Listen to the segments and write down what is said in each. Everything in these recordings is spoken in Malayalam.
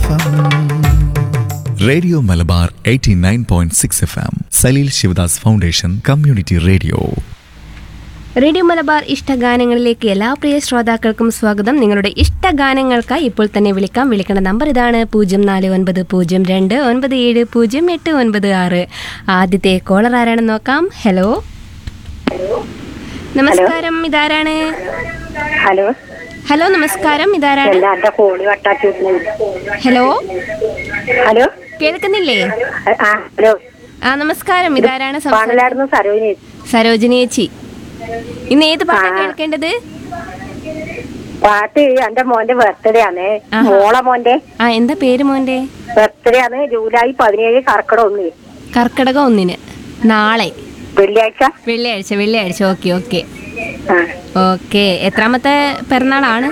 FM. Radio Malabar 89.6 FM Saleel Sivadas foundation community radio. Radio Malabar ഇഷ്ടഗാനങ്ങളിലേക്ക് എല്ലാ പ്രിയ ശ്രോതാക്കൾക്കും സ്വാഗതം. നിങ്ങളുടെ ഇഷ്ടഗാനങ്ങൾക്കായി ഇപ്പോൾ തന്നെ വിളിക്കേണ്ട നമ്പർ ഇതാണ് 049029700896. ആദ്യത്തെ കോളർ ആരാണെന്ന് നോക്കാം. ഹലോ, നമസ്കാരം, ഇതാരാണ്? ഹലോ ഹലോ, നമസ്കാരം, ഇതാരാണ്? ഹലോ ഹലോ, കേൾക്കുന്നില്ലേ? ഹലോ, നമസ്കാരം, ഇതാരാണ്? സരോജിനി ചേച്ചി. ഇന്ന് ഏത് പാട്ടാണ് കേൾക്കേണ്ടത്? പാട്ട് എന്റെ മോന്റെ ബർത്ത്ഡേ ആണ്. മോളെ മോന്റെ എന്താ പേര് മോന്റെ? ബർത്ത്ഡേ ആണ് ജൂലൈ 17, കർക്കിടകം 1 നാളെ വെള്ളിയാഴ്ച. ഓക്കെ. എത്രാമത്തെ പിറന്നാളാണ്?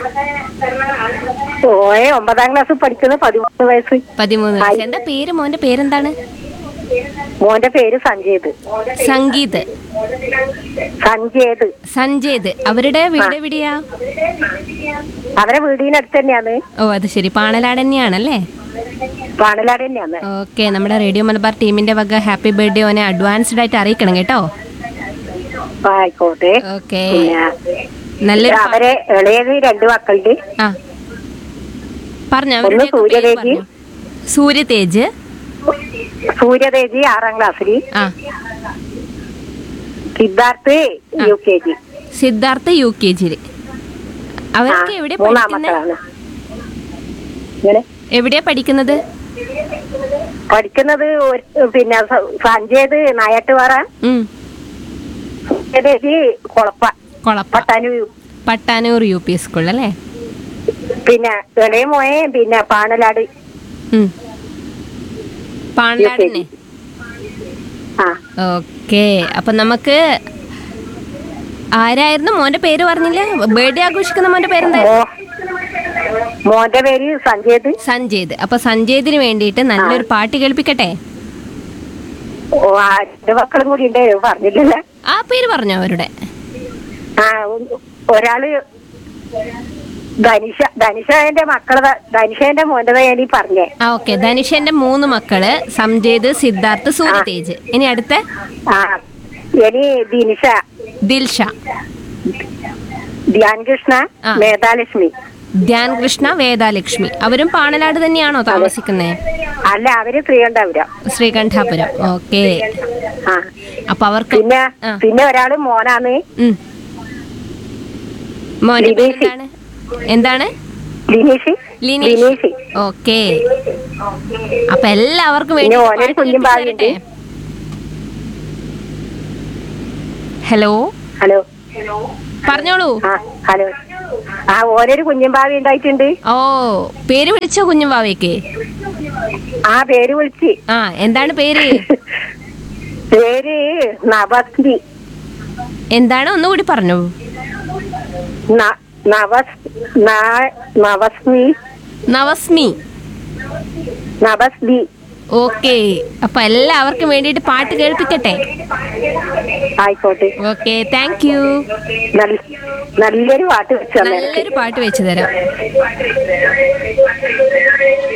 9ാം ക്ലാസ് പഠിക്കുന്നത്. 13 വയസ്സ്. 13 വയസ്സ്. എന്താ പേര് മോന്റെ? പേരെന്താണ്? മോന്റെ പേര് സഞ്ജേത്. അവരുടെ വീട് എവിടെയാ? അവരെ വീടിനടുത്ത് തന്നെയാണ്. അത് ശരി, പാണലാട് തന്നെയാണല്ലേ? പാണലാട് തന്നെയാണ്. ഓക്കെ, നമ്മുടെ റേഡിയോ മലബാർ ടീമിന്റെ വക ഹാപ്പി ബർത്ത്ഡേ ഓനെ അഡ്വാൻസ്ഡ് ആയിട്ട് അറിയിക്കണം കേട്ടോ. ആയിക്കോട്ടെ. ഓക്കെ, നല്ലൊരു അവരെ ഇളയത് 2 മക്കളുണ്ട്. പറഞ്ഞോ. സൂര്യതേജ് 6ാം ക്ലാസ്സിൽ. സിദ്ധാർത്ഥ് UKG. അവരൊക്കെ എവിടെയാ പഠിക്കുന്നത്? പിന്നെ സഞ്ജയ് നായാട്ടുപാറ, പട്ടാനൂർ UP സ്കൂൾ അല്ലേ? പിന്നെ ഇളയ മോയെ പിന്നെ പാണലാട്. ഓക്കെ, അപ്പൊ നമുക്ക് ആരായിരുന്നു മോന്റെ പേര് പറഞ്ഞില്ലേ? ബർത്ത്ഡേ ആഘോഷിക്കുന്ന മോന്റെ പേരെന്തായിരുന്നു? മോന്റെ പേര് സഞ്ജേത്. അപ്പൊ സഞ്ജേതിന് വേണ്ടിയിട്ട് നല്ലൊരു പാട്ട് കേൾപ്പിക്കട്ടെ? മക്കളും കൂടി ഉണ്ട്, പറഞ്ഞില്ലല്ലേ? ആ പേര് പറഞ്ഞോ അവരുടെ. ഒരാള് ധനിഷന്റെ മോന്റെ ഞാൻ പറഞ്ഞേ. ഓക്കെ, ധനിഷന്റെ 3 മക്കള് സഞ്ജേത്, സിദ്ധാർത്ഥ്, സൂര്യതേജ്. ഇനി അടുത്ത ദിൽഷ, ധ്യാൻകൃഷ്ണ, വേദാലക്ഷ്മി. അവരും പാണലാട് തന്നെയാണോ താമസിക്കുന്നത്? അല്ല, അവര് ശ്രീകണ്ഠാപുരം. ഓക്കെ, അപ്പൊ അവർക്ക് പിന്നെ ഒരാള് മോനാണ്. മോന്റെ പേരെന്താണ്? എന്താണ്? ലിനീഷ്. ഓക്കെ, അപ്പൊ എല്ലാവർക്കും വേണ്ടി. ഹലോ, പറഞ്ഞോളൂ. ഹലോ, ഓരോരു കുഞ്ഞുംഭാവി ഉണ്ടായിട്ടുണ്ട്. ഓ, പേര് വിളിച്ചോ കുഞ്ഞുംഭാവിക്ക്? പേര് വിളിച്ച്. എന്താണ് പേര്? പേര് നവസ്മി. എന്താണ്? ഒന്നുകൂടി പറഞ്ഞു. നവസ്മി. ഓക്കെ, അപ്പൊ എല്ലാവർക്കും വേണ്ടിയിട്ട് പാട്ട് കേൾപ്പിക്കട്ടെ? ആയിക്കോട്ടെ. Okay, thank you. നല്ലൊരു പാട്ട് വെച്ചു തരാം.